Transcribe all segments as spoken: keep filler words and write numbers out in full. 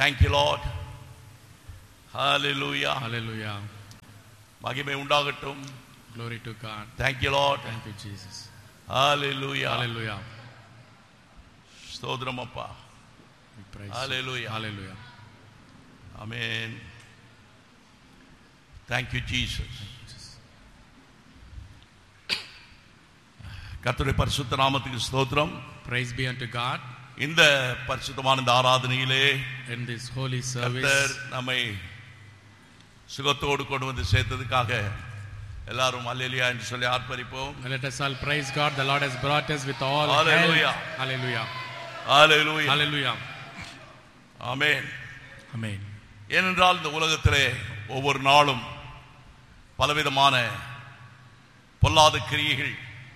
Thank you, Lord. Hallelujah. Hallelujah. மகிமை உண்டாகட்டும். Glory to God. Thank you, Lord. Thank you, Jesus. Hallelujah. Hallelujah. ஸ்தோத்திரம் அப்பா. We praise Hallelujah. you. Hallelujah. Amen. Thank you, Jesus. கர்த்தருடைய பரிசுத்த நாமத்துக்கு ஸ்தோத்திரம். Praise be unto God. இந்த பரிசுத்தமான இந்த ஆராதனையிலே In this holy service, கர்த்தர் நம்மை சுகத்தோடு கொண்டு வந்து சேர்த்ததுக்காக எல்லாரும் அல்லேலூயா என்று சொல்லி ஆர்ப்பரிப்போம். let us all praise God. The Lord has brought us with all Hallelujah. health. Hallelujah. Hallelujah. Hallelujah. Amen. Amen. ஏனென்றால் இந்த உலகத்திலே ஒவ்வொரு நாளும் பலவிதமான பொல்லாத கிரியைகள்,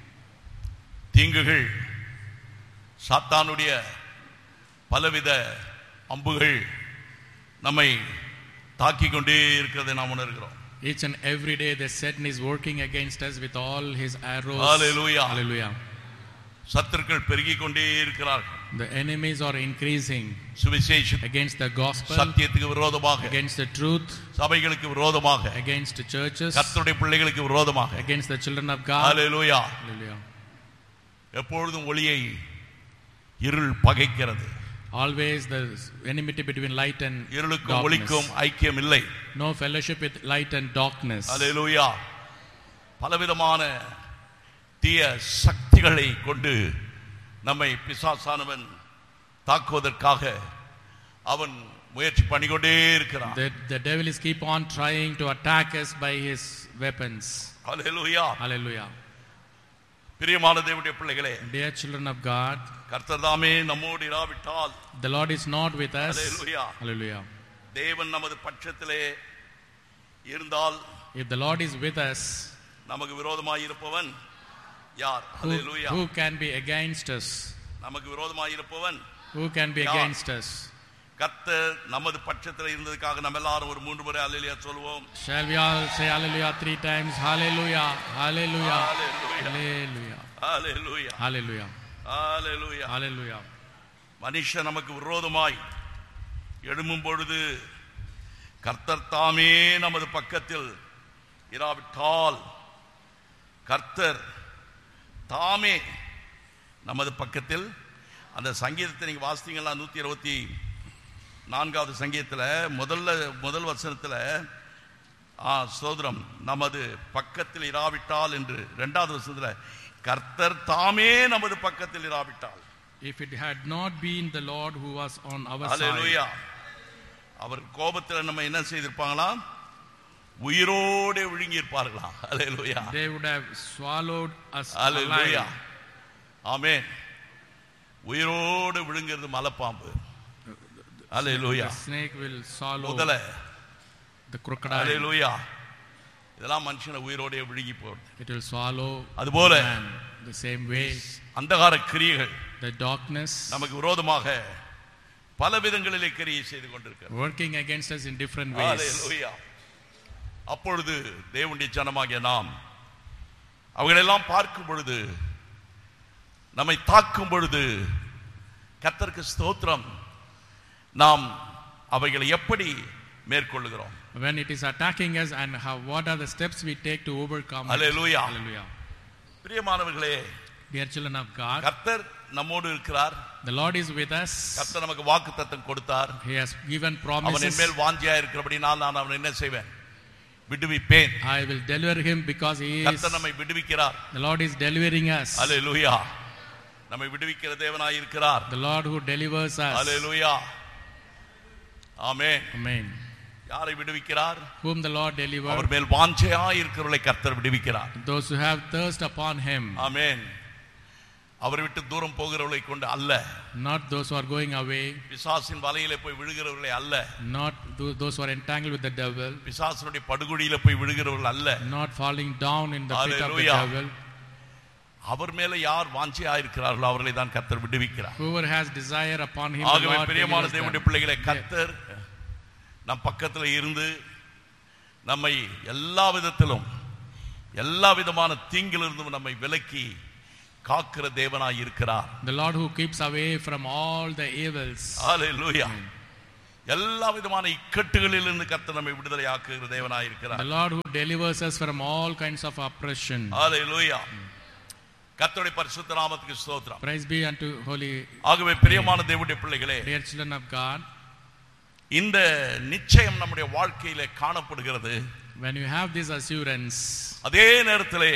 தீங்குகள், சாத்தானுடைய பலவித அம்புகள் நம்மை தாக்கிக் கொண்டே இருக்கிறதை நாம் உணர்கிறோம். Each and every day the Satan is working against us with all his arrows. Hallelujah. Hallelujah. சத்துருக்கள் பெருகிக் கொண்டே இருக்கிறார்கள். The enemies are increasing சுவிசேஷம் against the gospel, சத்தியத்துக்கு விரோதமாக, against the truth, சபைகளுக்கு விரோதமாக, against the churches, கர்த்தருடைய பிள்ளைகளுக்கு விரோதமாக. against the children of God. Hallelujah. Hallelujah. எப்பொழுதும் ஒளியை இருள் பகைக்கிறது. Always the enmity between light and இருளுக்கும் darkness. ஒளிக்கும் ஐக்கியம் இல்லை. No fellowship with light and darkness. Hallelujah. பலவிதமான தீய சக்திகளை கொண்டு நம்மை பிசாசானவன் தாக்குவதற்காக அவன் முயற்சி பண்ணிக்கொண்டே இருக்கிறான். The, the devil is keep on trying to attack us by his weapons. Hallelujah. Hallelujah. பிரியமான தேவனுடைய பிள்ளைகளே, Dear children of God, கர்த்தர் தாமே நம்மோடு இராவிட்டால், the Lord is not with us. Hallelujah. Hallelujah. தேவன் நமது பட்சத்திலே இருந்தால், If the Lord is with us, நமக்கு விரோதமாய் இருப்பவன் யார்? who, Hallelujah. who can be against us? நமக்கு விரோதமாய் இருப்பவன் Who can be யார்? against us? கர்த்தர் நமது பட்சத்திலே இருந்ததுக்காக நம்ம எல்லாரும் ஒரு மூன்று முறை அல்லேலூயா சொல்வோம். Shall we all say hallelujah three times? Hallelujah. Hallelujah. Hallelujah. Hallelujah. Hallelujah. Hallelujah. Hallelujah. Hallelujah. மனுஷன் நமக்கு விரோதமாய் எழும்பும் பொழுது கர்த்தர் தாமே நமது பக்கத்தில் இராவிட்டால், கர்த்தர் தாமே நமது பக்கத்தில், அந்த சங்கீதத்தை நீங்க வாசித்தீங்களா? நூத்தி இருபத்தி நான்காவது சங்கீதத்துல முதல்ல முதல் வசனத்துல ஆ ஸ்தோத்திரம், நமது பக்கத்தில் இராவிட்டால் என்று. இரண்டாவது வசனத்துல கர்த்தர் தாமே நமது பக்கத்தில் இராவிட்டால். If it had not been the Lord who was on our Hallelujah. side, அவர் கோபத்தில் நம்ம என்ன செய்திருப்பாங்களா? உயிரோடு விழுங்கி இருப்பார்களா? Hallelujah. they would have swallowed us Hallelujah. alive. ஆமென். உயிரோடு விழுங்கிறது மலைப்பாம்பு. Hallelujah. The snake will swallow முதல. the crocodile. Hallelujah. இதெல்லாம் மனுஷனை உயிரோடே விழுங்கி போடும். It will swallow அதுபோல man the same way. அந்தகார கிரியைகள் The darkness நமக்கு விரோதமாக பல விதங்களிலே கிரியை செய்து கொண்டிருக்கிறது. working against us in different ways. Hallelujah. அப்பொழுது தேவனுடைய ஜனமாகிய நாம் அவைகளெல்லாம் பார்க்கும் பொழுது, நம்மை தாக்கும் பொழுது, கர்த்தருக்கு ஸ்தோத்திரம், நாம் அவைகளை எப்படி மேற்கொள்ளுகிறோம்? When it is attacking us, and how, what are the steps we take to overcome Hallelujah. it? Hallelujah. பிரியமானவர்களே, Dear children of God, கர்த்தர் நம்மோடு இருக்கிறார். the Lord is with us. கர்த்தர் நமக்கு வாக்குத்தத்தம் கொடுத்தார். He has given அவன் promises. என் மேல் வாஞ்சியா இருக்கிறபடினால் நான் அவனை என்ன செய்வேன்? விடுவிப்பேன். I will deliver him because he is. கர்த்தர் நம்மை விடுவிக்கிறார். The Lord is delivering us. Hallelujah. நம்மை விடுவிக்கிற தேவனாய் இருக்கிறார். The Lord who delivers us. Hallelujah. Amen. Amen. யாரை விடுவிக்கிறார்? Whom the Lord our delivers. மேல் வாஞ்சையாய் இருக்கிறவர்களை கர்த்தர் விடுவிக்கிறார். Those who have thirst upon him. ஆமென். அவரை விட்டு தூரம் போகிறவர்களை கொண்டு அல்ல, Not those who are going away. பிசாசின் வலையிலே போய் விழுகிறவர்களை அல்ல, Not tho- those who are entangled with the devil. பிசாசினுடைய படுகுழியில போய் விழுகிறவர்கள் அல்ல. Not falling down in the pit of the Hallelujah. devil. அவர் மேல யார் வாஞ்சையா இருக்கிறார்களோ அவர்களை தான் கர்த்தர் விடுவிக்கிறார். Whoever has desire upon him, the ஆகவே Lord பிரியமான delivers தேவனுடைய them. பிள்ளைகளை கர்த்தர் நம் பக்கத்துல இருந்து நம்மை எல்லா விதத்திலும் எல்லா விதமான தீங்கிலிருந்தும் நம்மை விலக்கி காக்கிற தேவனாய் இருக்கிறார். The Lord who keeps away from all the evils. Hallelujah. எல்லா விதமான இக்கட்டுகளிலிருந்து கர்த்தர் நம்மை விடுதலை ஆக்குகிற தேவனாய் இருக்கிறார். The Lord who delivers us from all kinds of oppression. ஹalleluya. கர்த்தருடைய பரிசுத்த நாமத்துக்கு ஸ்தோத்திரம். Praise be unto holy. ஆகவே பிரியமான தேவனுடைய பிள்ளைகளே, dear children of God, இந்த நிச்சயம் நம்முடைய வாழ்க்கையிலே காணப்படுகிறது. when you have this assurance, அதே நேரத்திலே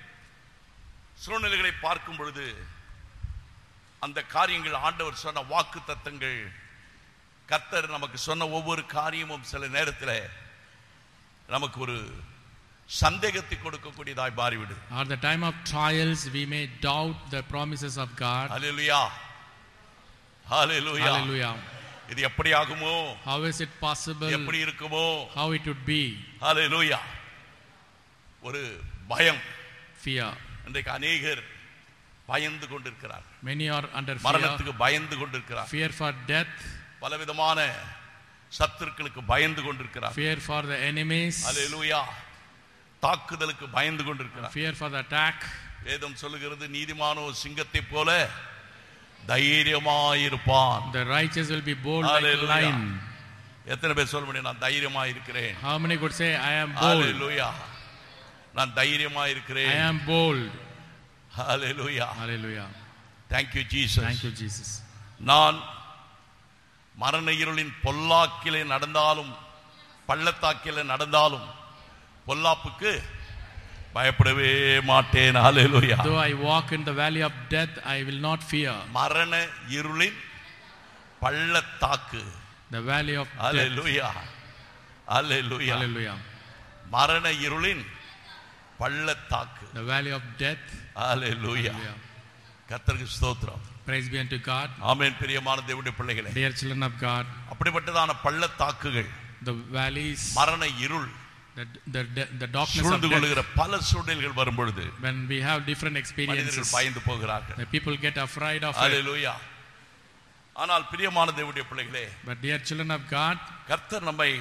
சூழ்நிலைகளை பார்க்கும் பொழுது அந்த காரியங்கள் ஆண்டவர் சொன்ன வாக்குத்தத்தங்கள், கர்த்தர் நமக்கு சொன்ன ஒவ்வொரு காரியமும் சில நேரத்தில் நமக்கு ஒரு சந்தேகத்தை கொடுக்கக்கூடியதாய் மாறிவிடு. at the time of trials we may doubt the promises of God. Hallelujah, hallelujah, hallelujah. இது எப்படி ஆகுமோ, how is it possible, எப்படி இருக்குமோ, how it would be. ஹalleluya. ஒரு பயம். fear. இன்றைக்கு அநேகர் பயந்து கொண்டிருக்கிறார். many are under fear. மரணத்துக்கு பயந்து கொண்டிருக்கிறார். fear for death. பலவிதமான சத்துருக்களுக்கு பயந்து கொண்டிருக்கிறார். fear for the enemies. ஹalleluya. தாக்குதலுக்கு பயந்து கொண்டிருக்கிறார். fear for the attack. வேதம் சொல்லுகிறது, நீதிமானோ சிங்கத்தை போல தைரியமாயிருப்பான். the righteous will be bold Hallelujah. like a lion. எத்தனை பேர் சொல்ல முடியும், நான் தைரியமாயிருக்கிறேன்? how many could say I am bold? ஹalleluya. நான் தைரியமாயிருக்கிறேன். I am bold. Hallelujah. hallelujah. thank you jesus. thank you Jesus. நான் மரண இருளின் பொல்லாக்கிலே நடந்தாலும் பள்ளத்தாக்கிலே நடந்தாலும் பொல்லாப்புக்கு பயப்படவே மாட்டேன். ஹalleluya. though I walk in the valley of death I will not fear. மரண இருளின் பள்ளத்தாக்கு, the valley of death. Hallelujah, hallelujah, hallelujah. மரண இருளின் பள்ளத்தாக்கு, the valley of death. ஹalleluya. கர்த்தருக்கு ஸ்தோத்திரம். praise be unto God. ஆமென். பிரியமான தேவனுடைய பிள்ளைகளே, dear children of God, அப்படிப்பட்டதான பள்ளத்தாக்குகள், the valleys, மரண இருள், the the the darkness of சூழ்ந்து death, கொள்ளுகிற பல சூழ்நிலைகள் வரும் பொழுது when we have different experiences, மனிதர்கள் பயந்து போகிறார்கள். the people get afraid of it. ஹalleluya. ஆனால் பிரியமான தேவனுடைய பிள்ளைகளே, but dear children of God, கர்த்தர் நம்மை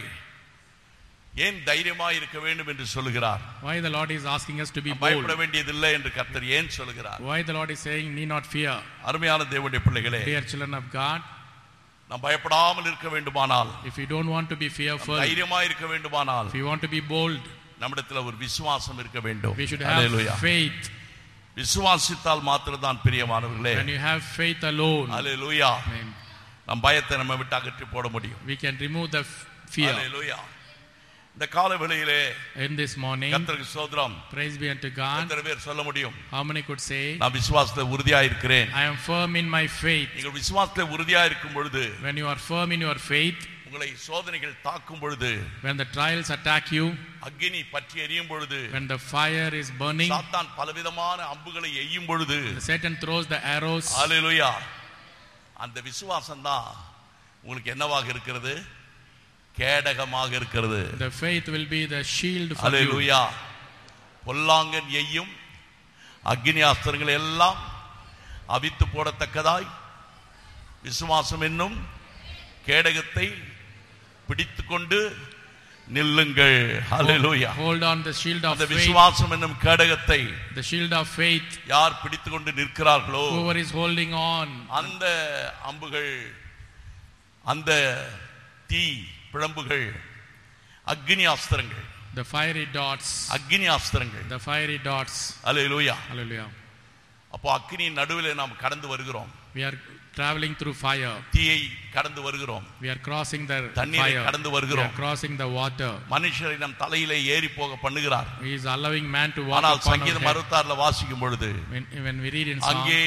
ஏன் தைரியமாய் இருக்க வேண்டும் என்று சொல்கிறார்? why the Lord is asking us to be bold? பயப்பட வேண்டியதில்லை என்று கர்த்தர் ஏன் சொல்கிறார்? why the Lord is saying need not fear? அருமையான தேவனுடைய பிள்ளைகளே, dear children of God, நாம் பயப்படாமல் இருக்க வேண்டுமானால், if you don't want to be fearful, தைரியமாய் இருக்க வேண்டுமானால், if you want to be bold, நம்மிடத்தில் ஒரு விசுவாசம் இருக்க வேண்டும். we should have hallelujah. faith. விசுவாசித்தால் மாத்திரம்தான் பிரியமானவர்களே, when you have faith alone, hallelujah, amen, நம் பயத்தை நம்ம விட்டு அகற்றி போட முடியும். we can remove the fear. ஹalleluya. இந்த கால வேளையிலே in this morning, கர்த்தருக்கு ஸ்தோத்திரம். praise be unto God, எத்தனை பேர் சொல்ல முடியும், how many could say நான் விசுவாசத்தில் உறுதியாக இருக்கிறேன்? I am firm in my faith? நீங்கள் விசுவாசத்தில் உறுதியாக இருக்கும் பொழுது, when you are firm in your faith, உங்களை சோதனைகள் தாக்கும் பொழுது, when the trials attack you, அக்கினி பற்றி எரியும் பொழுது, when the fire is burning, சாத்தான் பலவிதமான அம்புகளை எய்யும் பொழுது, Satan throws the arrows, ஹalleluya, அந்த விசுவாசம் தான் உங்களுக்கு என்னவாக இருக்கிறது? கேடகமாக இருக்கிறது. the faith will be the shield for you. ஹalleluya. பொல்லாங்கன் எய்யும் அக்கினி அஸ்திரங்கள் எல்லாம் அவித்து போடத்தக்கதாய் விசுவாசம் என்னும் கேடகத்தை பிடித்துக்கொண்டு நில்லுங்கள். ஹalleluya. hold on the shield of அந்த faith. விசுவாசம் என்னும் கேடகத்தை the shield of faith, யார் பிடித்துக்கொண்டு நிற்கிறார்களோ, whoever is holding on, அந்த அம்புகள், அந்த தீ பிழம்புகள், அக்கினி அஸ்திரங்கள், the fiery darts, அக்கினி அஸ்திரங்கள், the fiery darts, hallelujah. hallelujah. அப்போ அக்கினியின் நடுவிலே நாம் கடந்து வருகிறோம். we are traveling through fire, தீயை கடந்து வருகிறோம். we are crossing the தண்ணீரை fire, கடந்து we வருகிறோம். are crossing the water. மனுஷரை நம் தலையிலே ஏறி போக பண்ணுகிறார். he is allowing man to walk ஆனால் upon our சங்கீதம் head. அறுபத்தாறுல வாசிக்கும் பொழுது, when, when we read in Psalm, அங்கே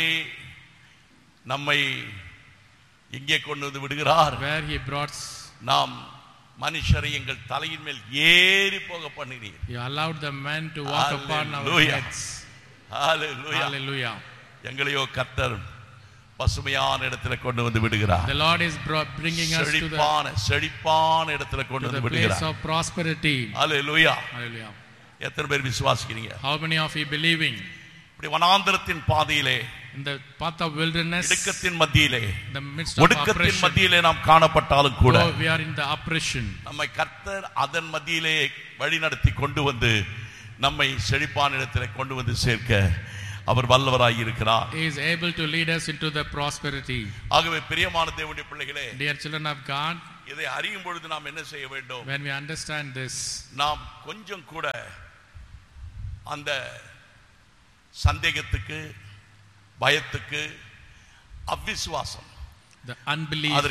நம்மை இங்கே கொண்டு வந்து விடுகிறார். where he brought, நாம் மனுஷரை எங்கள் தலையின் மேல் ஏறி போக பண்ணுகிறீர். he allowed the men to walk upon our Hallelujah. heads. Hallelujah. hallelujah. எங்களையோ கர்த்தர் பசுமையான இடத்துல கொண்டு வந்து விடுகிறார். the Lord is brought, bringing us to the, செழிப்பான செழிப்பான இடத்துல கொண்டு to the வந்து place விடுகிறார். of prosperity. ஹalleluya. hallelujah. எத்தனை பேர் விசுவாசிக்கிறீங்க? how many of you believing? இப்படி வனாந்தரத்தின் பாதையிலே, in the path of wilderness, இடுக்கத்தின் மத்தியிலே, the midst of ஒடுக்கத்தின் oppression, மத்தியிலே நாம் காணப்பட்டாலும் கூட, though we are in the oppression, நம்மை கர்த்தர் அதன் மத்தியிலே வழி நடத்தி கொண்டு வந்து நம்மை செழிப்பான இடத்திலே கொண்டு வந்து சேர்க்க அவர் வல்லவராய் இருக்கிறார். He is able to lead us into the prosperity. ஆகவே பிரியமான தேவனுடைய பிள்ளைகளே, Dear children of God, இதை அறியும் பொழுது நாம் என்ன செய்ய வேண்டும்? when we understand this, நாம் கொஞ்சம் கூட அந்த சந்தேகத்துக்கு, பயத்துக்கு, அவிசுவாசம், the unbelief,